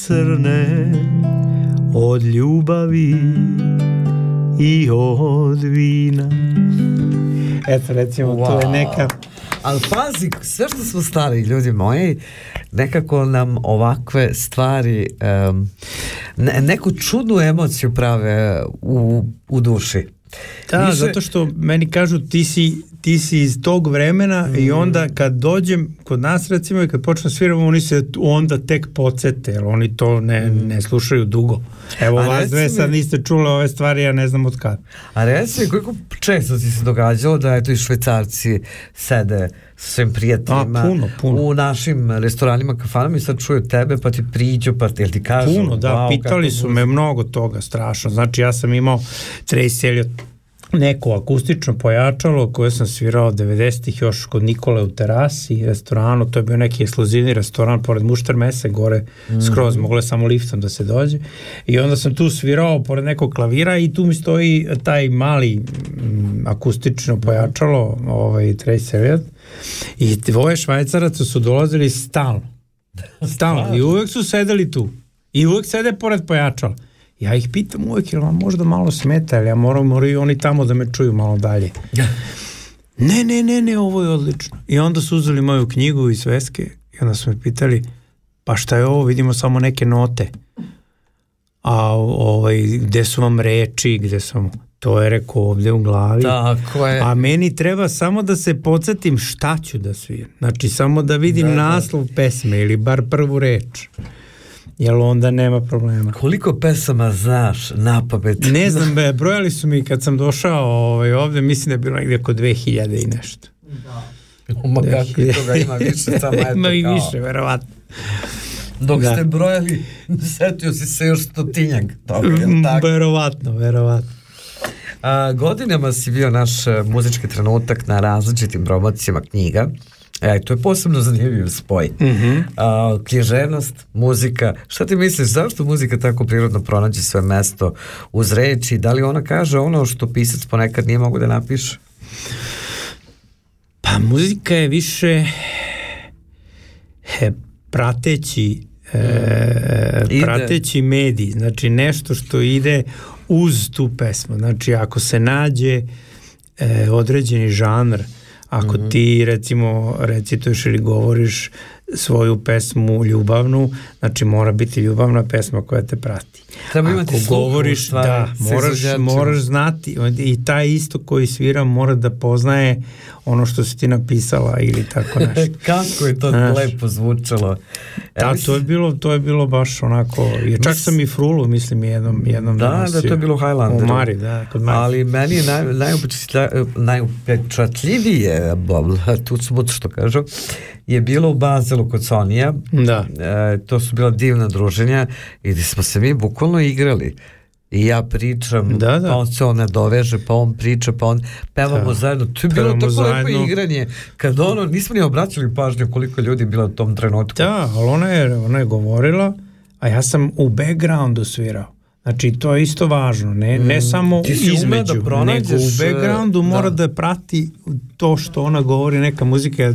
crne od ljubavi i od vina. Eto, recimo, to je neka... Ali pazi, sve što smo stari ljudi moji, nekako nam ovakve stvari neku čudnu emociju prave u duši. Da, zato što meni kažu ti si iz tog vremena i onda kad dođem kod nas recimo i kad počnem sviramo, oni se onda tek podsete, jer oni to ne slušaju dugo. Evo vas dve sad niste čule ove stvari, ja ne znam od kada. A reci, koliko često ti se događalo da eto i Švajcarci sede s svim prijateljima puno. u našim restoranima, kafanama i sad čuju tebe pa ti priđu pa ti kažu puno, da, pitali su me mnogo toga, strašno. Znači ja sam imao Trace Elliot neko akustično pojačalo koje sam svirao 90-ih još kod Nikole u terasi restoranu, to je bio neki ekskluzivni restoran pored Mušter Mese gore skroz, moglo je samo liftom da se dođe i onda sam tu svirao pored nekog klavira i tu mi stoji taj mali akustično pojačalo Trace Elliot i dvoje Švajcaraca su dolazili stalno i uvek su sedeli tu i uvek sede pored pojačala. Ja ih pitam uvijek, jer vam možda malo smeta, ali ja moraju oni tamo da me čuju malo dalje. Ne, ovo je odlično. I onda su uzeli moju knjigu i sveske i onda su me pitali, pa šta je ovo, vidimo samo neke note. A gde su vam reči, gde su vam... To je rekao ovdje u glavi. Tako je. A meni treba samo da se podsjetim šta ću da sviram. Znači, samo da vidim naslov pesme ili bar prvu reč. Jel onda nema problema. Koliko pesama znaš napamet? Ne znam, brojali su mi kad sam došao ovdje, mislim da je bilo negdje oko 2000 i nešto. Ma kako i toga ima više samo eto. Ima i više, verovatno. Dok ste brojali, setio si se još 100-tinjak toga, jel tako? Verovatno. Godinama si bio naš muzički trenutak na različitim promocijama knjiga. To je posebno zanimljiv spoj. Književnost, muzika. Šta ti misliš, zašto muzika tako prirodno pronađe svoje mesto uz reči? Da li ona kaže ono što pisac ponekad nije mogu da napiše? Pa muzika je više prateći medij. Znači nešto što ide uz tu pesmu. Znači ako se nađe određeni žanr, ako ti recimo recituješ ili govoriš svoju pesmu ljubavnu, znači mora biti ljubavna pesma koja te prati. Ako govoriš, moraš znati i taj isto koji svira mora da poznaje ono što si ti napisala ili tako nešto. Kako je to lepo zvučalo. To je bilo baš onako, jer čak sam i frulu, mislim, jednom da, to je bilo u Highlanderu. U Mari, da, kod Mari. Ali meni je najupečatljivije, tu smut što kažu, je bilo u Bazelu kod Sonija. Da. To su bila divna druženja i gdje smo se mi bukvalno igrali. I ja pričam, pa on se nadoveže, pa on priča, pa on pevamo zajedno. To je bilo tako lepo igranje. Kad nismo ni obraćali pažnju koliko ljudi je bilo u tom trenutku. Da, ali ona je govorila, a ja sam u backgroundu svirao. Znači, to je isto važno, ne samo između, nego u backgroundu mora da prati to što ona govori, neka muzika.